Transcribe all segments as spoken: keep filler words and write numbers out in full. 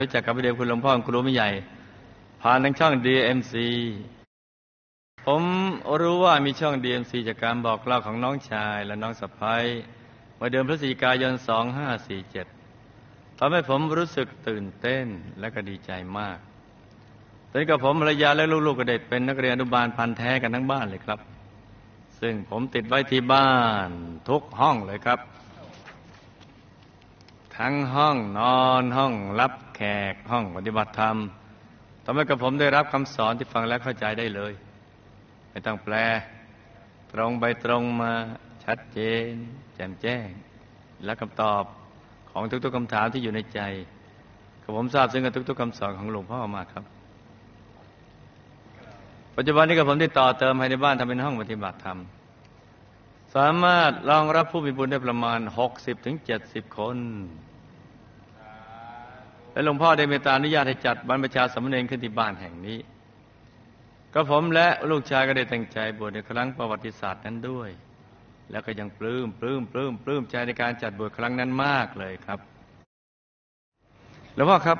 รู้จักกับวิดีโอคุณหลวงพ่อครูไม่ใหญ่ผ่านทางช่อง ดี เอ็ม ซี ผมรู้ว่ามีช่อง ดี เอ็ม ซี จากการบอกเล่าของน้องชายและน้องสะใภ้เมื่อเดือนพฤศจิกายน สองพันห้าร้อยสี่สิบเจ็ด ทำให้ผมรู้สึกตื่นเต้นและก็ดีใจมากตอนนี้กับผมภรรยาและลูกๆก็ได้เป็นนักเรียนอนุบาลพันธุ์แท้กันทั้งบ้านเลยครับซึ่งผมติดไว้ที่บ้านทุกห้องเลยครับทั้งห้องนอนห้องรับแขกห้องปฏิบัติธรรมทำให้กับผมได้รับคำสอนที่ฟังและเข้าใจได้เลยไม่ต้องแปลตรงไปตรงมาชัดเจนแจ่มแจ้งและคำตอบของทุกๆคำถามที่อยู่ในใจกับผมทราบซึ่งกับทุกๆคำสอนของหลวงพ่อมากครับปัจจุบันนี้กับผมได้ต่อเติมภายในบ้านทำเป็นห้องปฏิบัติธรรมสามารถรองรับผู้มีบุญได้ประมาณ หกสิบถึงเจ็ดสิบ คนและหลวงพ่อได้เมตตาอนุญาตให้จัดบรรพชาสามเณรขึ้นที่บ้านแห่งนี้ก็ผมและลูกชายก็ได้ตั้งใจบวชในครั้งประวัติศาสตร์นั้นด้วยแล้วก็ยังปลื้มปลื้มปลื้มปลื้มใจในการจัดบวชครั้งนั้นมากเลยครับหลวงพ่อครับ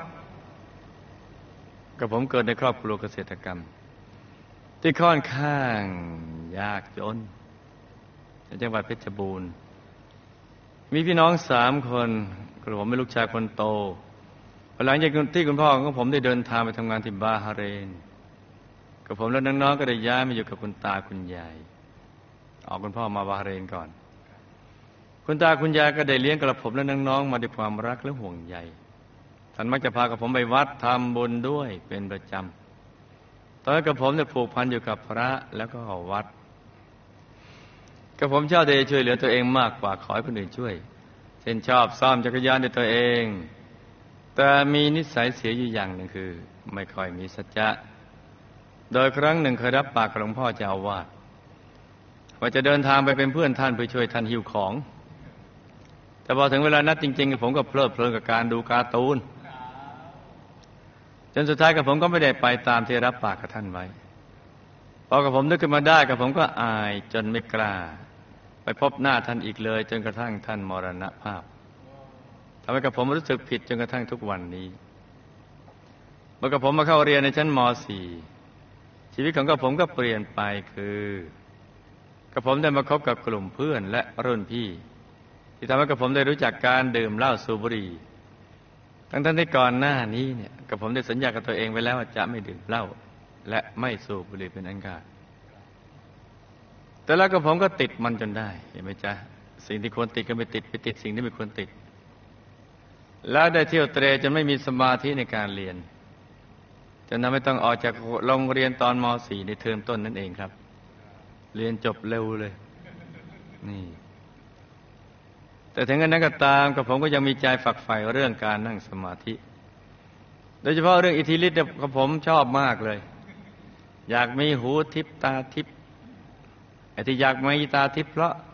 กับผมเกิดในครอบครัวเกษตรกรรมที่ค่อนข้างยากจนในจังหวัดเพชรบูรณ์มีพี่น้องสามคนกระผมเป็นลูกชายคนโตหลังจากที่คุณพ่อของผมได้เดินทางไปทำงานที่บาฮาเรนกับผมและน้องๆก็ได้ย้ายมาอยู่กับคุณตาคุณยายออกคุณพ่อมาบาฮาเรนก่อนคุณตาคุณยายก็ได้เลี้ยงกระผมและน้องๆมาด้วยความรักและห่วงใยท่านมักจะพากับผมไปวัดทำบุญด้วยเป็นประจำตอนนั้นกับผมเนี่ยผูกพันอยู่กับพระแล้วก็วัดกับผมชอบที่จะช่วยเหลือตัวเองมากกว่าขอให้คนอื่นช่วยเช่นชอบซ่อมจักรยานด้วยตัวเองแต่มีนิสัยเสียอยู่อย่างหนึ่งคือไม่ค่อยมีสัจจะโดยครั้งหนึ่งเคยรับปากกับหลวงพ่อเจ้าอาวาสว่าจะเดินทางไปเป็นเพื่อนท่านเพื่อช่วยท่านหิ้วของแต่พอถึงเวลานัดจริงๆผมก็เพลิดเพลินกับการดูการ์ตูนจนสุดท้ายกับผมก็ไม่ได้ไปตามที่รับปากกับท่านไว้พอกับผมนึกขึ้นมาได้กับผมก็อายจนไม่กล้าไปพบหน้าท่านอีกเลยจนกระทั่งท่านมรณภาพทำให้กับผมรู้สึกผิดจนกระทั่งทุกวันนี้เมื่อกับผมมาเข้าเรียนในชั้นม สี่ ชีวิตของกับผมก็เปลี่ยนไปคือกับผมได้มาคบกับกลุ่มเพื่อนและรุ่นพี่ที่ทำให้กับผมได้รู้จักการดื่มเหล้าสูบบุหรี่ทั้งๆที่ก่อนหน้านี้เนี่ยกับผมได้สัญญากับตัวเองไว้แล้วว่าจะไม่ดื่มเหล้าและไม่สูบบุหรี่เป็นอันขาดแต่แล้วกับผมก็ติดมันจนได้เห็นไหมจ๊ะสิ่งที่ควรติดก็ไม่ติดไปติดสิ่งที่ไม่ควรติดแล้วได้เที่ยวเตร่จนไม่มีสมาธิในการเรียนจนทำให้ต้องออกจากโรงเรียนตอนม สี่ ในเทอมต้นนั่นเองครับเรียนจบเร็วเลยนี่แต่ถึงกันนั้นก็ตามกับผมก็ยังมีใจฝักใฝ่เรื่องการนั่งสมาธิโดยเฉพาะเรื่องอิทธิฤทธิ์กับผมชอบมากเลยอยากมีหูทิพตาทิพไอ้ที่อยากมีตาทิพเพราะ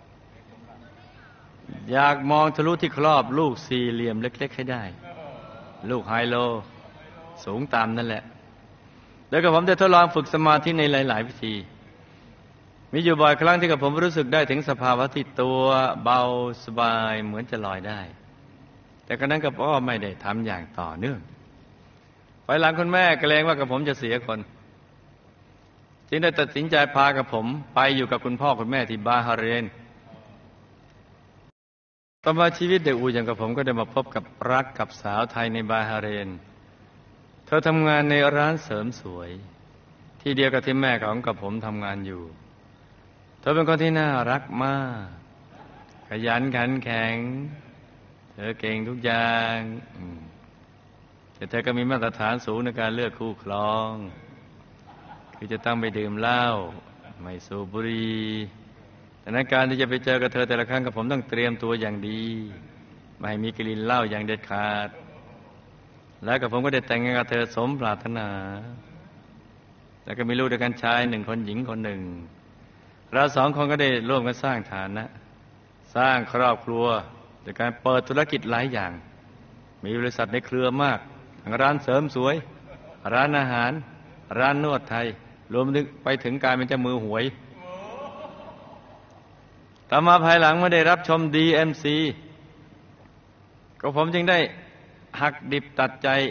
อยากมองทะลุที่ครอบลูกสี่เหลี่ยมเล็กๆให้ได้ลูกไฮโลสูงตามนั่นแหละแล้วก็ผมได้ทดลองฝึกสมาธิในหลายๆวิธีมีอยู่บ่อยครั้งที่กับผมรู้สึกได้ถึงสภาวะที่ตัวเบาสบายเหมือนจะลอยได้แต่ก็นั้นกับพ่อไม่ได้ทำอย่างต่อเนื่องภายหลังคุณแม่เกรงว่ากับผมจะเสียคนจึงได้ตัดสินใจพากับผมไปอยู่กับคุณพ่อคุณแม่ที่บาฮาเรนต่อมาชีวิตเด็กอูอย่างกับผมก็ได้มาพบกับรักกับสาวไทยในบาฮาเรนเธอทำงานในร้านเสริมสวยที่เดียวกับที่แม่ของกับผมทำงานอยู่เธอเป็นคนที่น่ารักมากขยันขันแข็งเธอเก่งทุกอย่างแต่เธอก็มีมาตรฐานสูงในการเลือกคู่ครองคือจะต้องไปดื่มเหล้าไม่สูบบุหรี่ดังนั้นการที่จะไปเจอกับเธอแต่ละครั้งกับผมต้องเตรียมตัวอย่างดีไม่ให้มีกลิ่นเหล้าอย่างเด็ดขาดแล้วกับผมก็ได้แต่งงานกับเธอสมปรารถนาแล้วก็มีลูกด้วยกันชายหนึ่งคนหญิงคนหนึ่งเราสองคนก็ได้ร่วมกันสร้างฐานะสร้างครอบครัวโดยการเปิดธุรกิจหลายอย่างมีบริษัทในเครือมากทั้งร้านเสริมสวยร้านอาหารร้านนวดไทยรวมถึงไปถึงการเป็นเจ้ามือหวยต่อมาภายหลังเมื่อได้รับชม ดี เอ็ม ซี ก็ผมจึงได้หักดิบตัดใจ